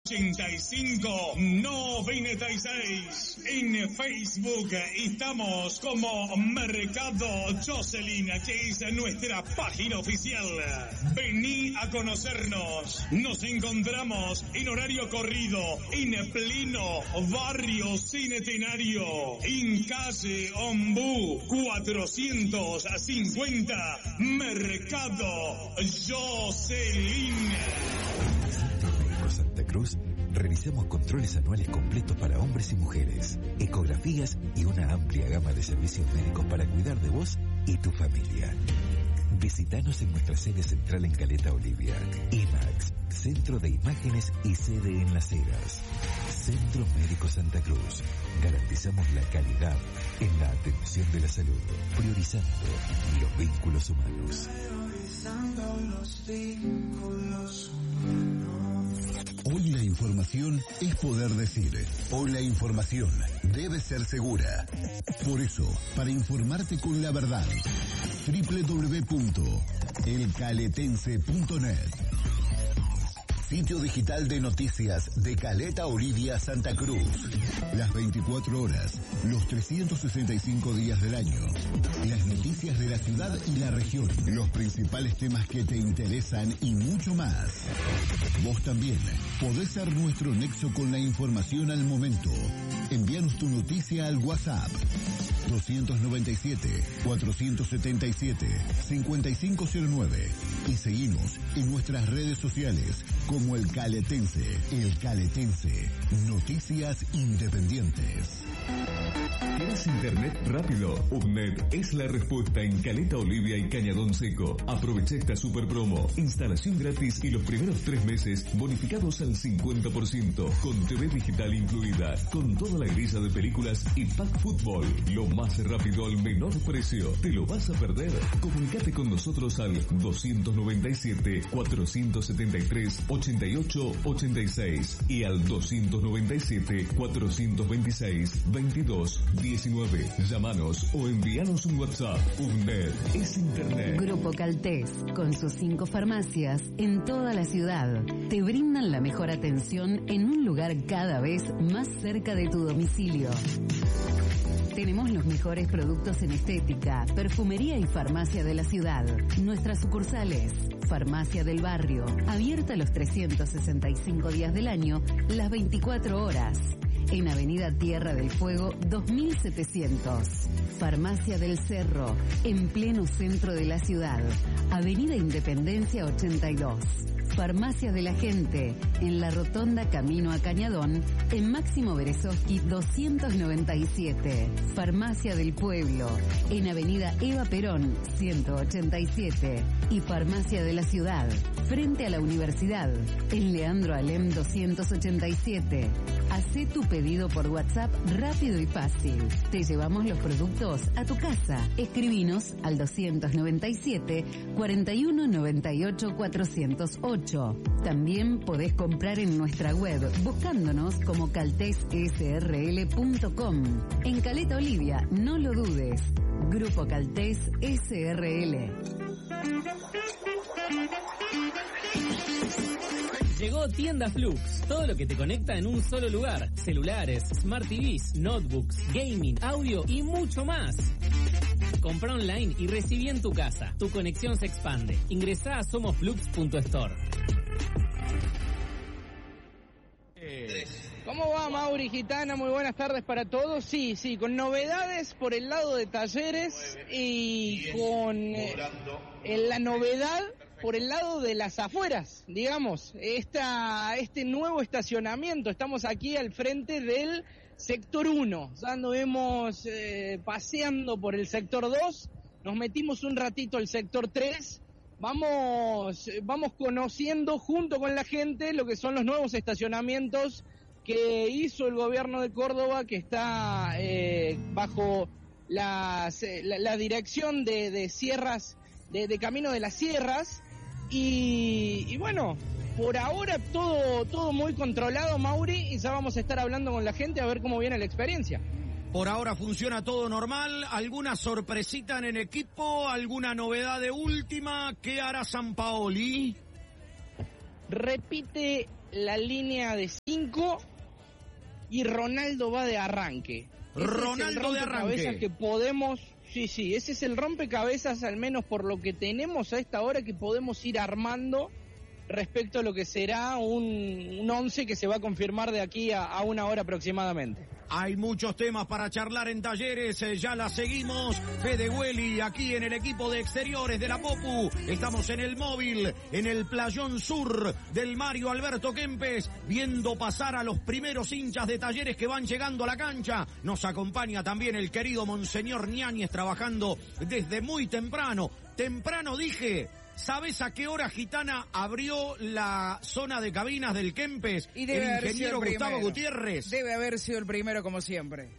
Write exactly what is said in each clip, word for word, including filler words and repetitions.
ochenta y cinco noventa y seis. En Facebook estamos como Mercado Jocelyn, que es nuestra página oficial. Vení a conocernos. Nos encontramos en horario corrido en pleno barrio Centenario, en calle Ombú cuatrocientos cincuenta, Mercado Jocelyn. Santa Cruz, realizamos controles anuales completos para hombres y mujeres, ecografías y una amplia gama de servicios médicos para cuidar de vos y tu familia. Visítanos en nuestra sede central en Caleta Olivia. IMAX, Centro de Imágenes y sede en Las Heras. Centro Médico Santa Cruz. Garantizamos la calidad en la atención de la salud, priorizando los vínculos humanos. Priorizando los vínculos humanos. Hoy la información es poder decir. Hoy la información debe ser segura. Por eso, para informarte con la verdad, doble u doble u doble u punto el caletense punto net. Sitio digital de noticias de Caleta Olivia, Santa Cruz. Las veinticuatro horas, los trescientos sesenta y cinco días del año. Las noticias de la ciudad y la región. Los principales temas que te interesan y mucho más. Vos también podés ser nuestro nexo con la información al momento. Envíanos tu noticia al WhatsApp. dos noventa y siete, cuatrocientos setenta y siete, cincuenta y cinco cero nueve y seguimos en nuestras redes sociales como El Caletense. El Caletense, noticias independientes. ¿Quieres internet rápido? UPNET es la respuesta en Caleta Olivia y Cañadón Seco. Aprovecha esta super promo. Instalación gratis y los primeros tres meses bonificados al cincuenta por ciento. Con T V digital incluida. Con toda la grilla de películas y pack fútbol. Lo más rápido al menor precio. ¿Te lo vas a perder? Comunicate con nosotros al dos noventa y siete, cuatrocientos setenta y tres, ochenta y ocho ochenta y seis y al dos noventa y siete, cuatrocientos veintiséis, veintidós diecinueve. Llámanos o envíanos un WhatsApp. UNED es Internet. Grupo Caltés, con sus cinco farmacias en toda la ciudad, te brindan la mejor atención en un lugar cada vez más cerca de tu domicilio. Tenemos los mejores productos en estética, perfumería y farmacia de la ciudad. Nuestras sucursales: Farmacia del Barrio, abierta los trescientos sesenta y cinco días del año, las veinticuatro horas. En Avenida Tierra del Fuego dos mil setecientos. Farmacia del Cerro, en pleno centro de la ciudad. Avenida Independencia ochenta y dos. Farmacia de la Gente, en la Rotonda Camino a Cañadón, en Máximo Berezovsky doscientos noventa y siete. Farmacia del Pueblo, en Avenida Eva Perón ciento ochenta y siete. Y Farmacia de la Ciudad, frente a la Universidad, en Leandro Alem doscientos ochenta y siete. Hacé tu pedido por WhatsApp rápido y fácil. Te llevamos los productos a tu casa. Escribinos al doscientos noventa y siete, cuarenta y uno noventa y ocho, cuatrocientos ocho. También podés comprar en nuestra web buscándonos como caltes s r l punto com. En Caleta Olivia, no lo dudes. Grupo Caltés S R L. Llegó Tienda Flux, todo lo que te conecta en un solo lugar. Celulares, Smart T Vs, notebooks, gaming, audio y mucho más. Compra online y recibí en tu casa. Tu conexión se expande. Ingresá a somosflux punto store. ¿Cómo va, Mauri Gitana? Muy buenas tardes para todos. Sí, sí, con novedades por el lado de talleres y con eh, la novedad por el lado de las afueras, digamos, esta, este nuevo estacionamiento. Estamos aquí al frente del sector uno, ya anduvimos eh, paseando por el sector dos, nos metimos un ratito al sector tres, vamos, vamos conociendo junto con la gente lo que son los nuevos estacionamientos que hizo el gobierno de Córdoba, que está eh, bajo las, la, la dirección de, de Sierras, de, de Camino de las Sierras. Y, y bueno, por ahora todo todo muy controlado, Mauri, y ya vamos a estar hablando con la gente a ver cómo viene la experiencia. Por ahora funciona todo normal. ¿Alguna sorpresita en el equipo? ¿Alguna novedad de última? ¿Qué hará Sampaoli? repite la línea de cinco y Ronaldo va de arranque. Ese Ronaldo es de el arranque. rompecabezas que podemos, sí, sí, ese es el rompecabezas, al menos por lo que tenemos a esta hora, que podemos ir armando respecto a lo que será un, un once que se va a confirmar de aquí a, a una hora aproximadamente. Hay muchos temas para charlar en Talleres, eh, ya la seguimos. Fede Welly aquí en el equipo de exteriores de la Popu. Estamos en el móvil, en el playón sur del Mario Alberto Kempes, viendo pasar a los primeros hinchas de Talleres que van llegando a la cancha. Nos acompaña también el querido Monseñor Ñáñez, trabajando desde muy temprano. Temprano dije... ¿Sabes a qué hora, Gitana, abrió la zona de cabinas del Kempes? Y debe el haber ingeniero sido el Gustavo primero. Gutiérrez. Debe haber sido el primero, como siempre.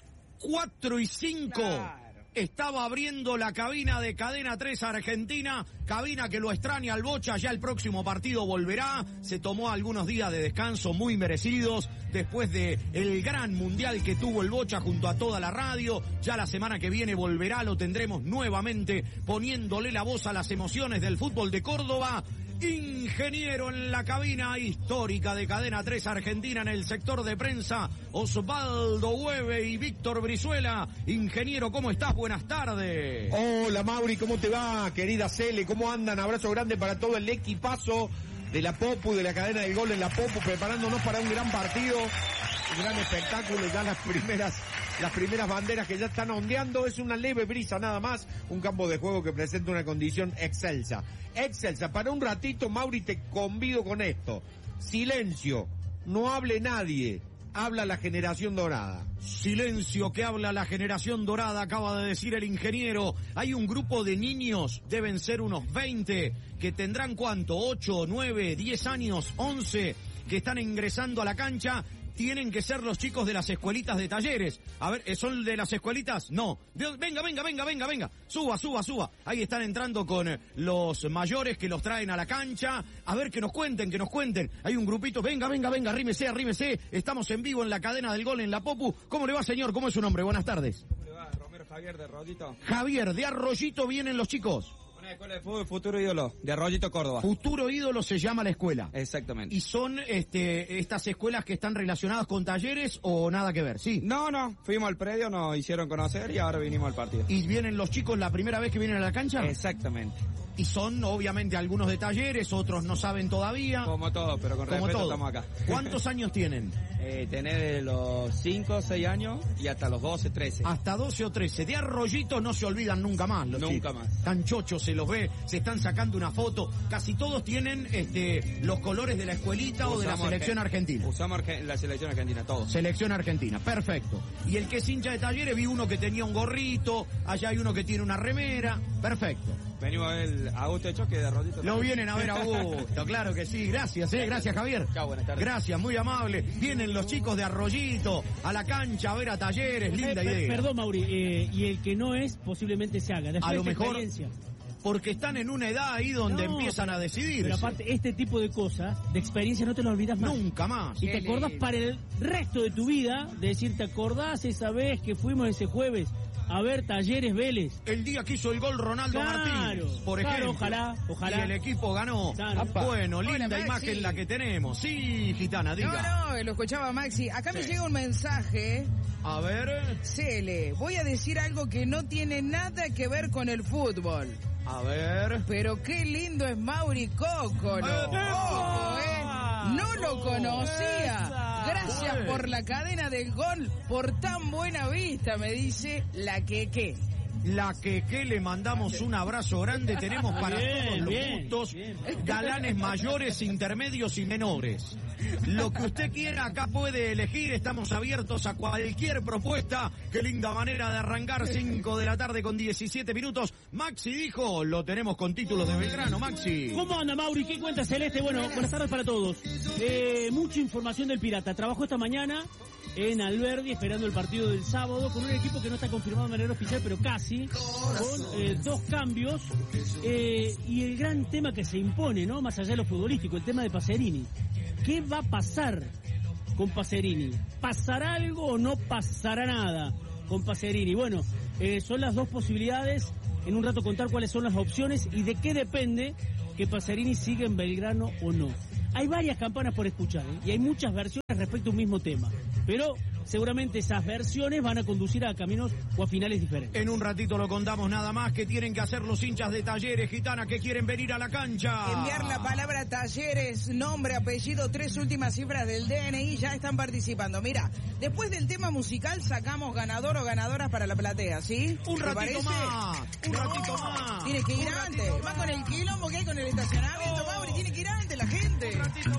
Cuatro y cinco. Claro. Estaba abriendo la cabina de Cadena tres Argentina, cabina que lo extraña al Bocha, ya el próximo partido volverá, se tomó algunos días de descanso muy merecidos, después de el gran mundial que tuvo el Bocha junto a toda la radio, ya la semana que viene volverá, lo tendremos nuevamente poniéndole la voz a las emociones del fútbol de Córdoba. Ingeniero en la cabina histórica de Cadena tres Argentina en el sector de prensa, Osvaldo Hueve y Víctor Brizuela. Ingeniero, ¿cómo estás? Buenas tardes. Hola Mauri, ¿cómo te va? Querida Cele, ¿cómo andan? Abrazo grande para todo el equipazo de la Popu, de la cadena del gol en la Popu, preparándonos para un gran partido, un gran espectáculo, ya las primeras... Las primeras banderas que ya están ondeando, es una leve brisa nada más, un campo de juego que presenta una condición excelsa. Excelsa, para un ratito, Mauri, te convido con esto. Silencio, no hable nadie, habla la generación dorada. Silencio, que habla la generación dorada, acaba de decir el ingeniero. Hay un grupo de niños, deben ser unos veinte, que tendrán ¿cuánto? ocho, nueve, diez años, once, que están ingresando a la cancha. Tienen que ser los chicos de las escuelitas de Talleres. A ver, ¿son de las escuelitas? No. De, venga, venga, venga, venga, venga. Suba, suba, suba. Ahí están entrando con los mayores que los traen a la cancha. A ver, que nos cuenten, que nos cuenten. Hay un grupito. Venga, venga, venga, arrímese, arrímese. Estamos en vivo en la cadena del gol en la Popu. ¿Cómo le va, señor? ¿Cómo es su nombre? Buenas tardes. ¿Cómo le va? Romero Javier de Arroyito. Javier, de Arroyito vienen los chicos. Una escuela de fútbol Futuro Ídolo, de Arroyito, Córdoba. Futuro Ídolo se llama la escuela. Exactamente. ¿Y son este estas escuelas que están relacionadas con Talleres o nada que ver? Sí. No, no, fuimos al predio, nos hicieron conocer y ahora vinimos al partido. ¿Y vienen los chicos la primera vez que vienen a la cancha? Exactamente. Y son obviamente algunos de Talleres, otros no saben todavía. Como todo, pero con Como respeto todo. estamos acá. ¿Cuántos años tienen? Eh, tener de los cinco, seis años y hasta los doce, trece. Hasta doce o trece. De Arroyito no se olvidan nunca más los Nunca chicos. más. Tan chochos, se los ve, se están sacando una foto. Casi todos tienen este los colores de la escuelita o de la Usamos selección arge- argentina. Usamos arge- la selección argentina, todos. Selección argentina, perfecto. Y el que es hincha de Talleres, vi uno que tenía un gorrito, allá hay uno que tiene una remera, perfecto. Venimos a ver a Augusto de Choque de Arroyito. Lo vienen a ver a Augusto, claro que sí. Gracias, eh, gracias Javier. Chao, buenas tardes. Gracias, muy amable. Vienen los chicos de Arroyito a la cancha a ver a Talleres, linda Eh, per- idea. Perdón, Mauri, eh, y el que no es, posiblemente se haga. Después A lo de esta mejor, experiencia. porque están en una edad ahí donde No, empiezan a decidir. Pero aparte, este tipo de cosas, de experiencia, no te lo olvidas más. Nunca más. Y te acordás para el resto de tu vida de decir, ¿te acordás esa vez que fuimos ese jueves a ver Talleres Vélez? El día que hizo el gol Ronaldo Claro, Martínez, por claro, ejemplo. ojalá, ojalá. Y el equipo ganó. Claro. Bueno, Hola, linda Maxi. imagen la que tenemos. Sí, Gitana, diga. No, no, lo escuchaba Maxi. Acá me Sí. llega un mensaje. A ver, Cele, voy a decir algo que no tiene nada que ver con el fútbol. a ver. Pero qué lindo es Mauri Cócolo. ¡Eh! Ojo, ¿eh? No lo conocía. Gracias Bueno. por la cadena del gol, por tan buena vista, me dice la Queque. La que que le mandamos un abrazo grande, tenemos para Bien, todos los bien, gustos, bien. galanes mayores, intermedios y menores. Lo que usted quiera acá puede elegir, estamos abiertos a cualquier propuesta. Qué linda manera de arrancar, cinco de la tarde con diecisiete minutos. Maxi dijo, lo tenemos con títulos de Belgrano, Maxi. ¿Cómo anda, Mauri? ¿Qué cuenta Celeste? Bueno, buenas tardes para todos. Eh, mucha información del Pirata. Trabajó esta mañana en Alberdi esperando el partido del sábado con un equipo que no está confirmado de manera oficial, pero casi, con eh, dos cambios eh, y el gran tema que se impone, ¿no? Más allá de lo futbolístico, el tema de Pacerini. ¿Qué va a pasar con Pacerini? ¿Pasará algo o no pasará nada con Pacerini? Bueno, eh, son las dos posibilidades. En un rato contar cuáles son las opciones y de qué depende que Pacerini siga en Belgrano o no. Hay varias campanas por escuchar, ¿eh? Y hay muchas versiones respecto a un mismo tema. Pero seguramente esas versiones van a conducir a caminos o a finales diferentes. En un ratito lo contamos nada más. ¿Qué tienen que hacer los hinchas de Talleres, Gitana, que quieren venir a la cancha? Enviar la palabra Talleres, nombre, apellido, tres últimas cifras del D N I, ya están participando. Mira, después del tema musical sacamos ganador o ganadoras para la platea, ¿sí? Un ratito más, un ratito más. Tiene que ir antes. Va con el quilombo que hay con el estacionamiento, Mauri, tiene que ir antes la gente. Un ratito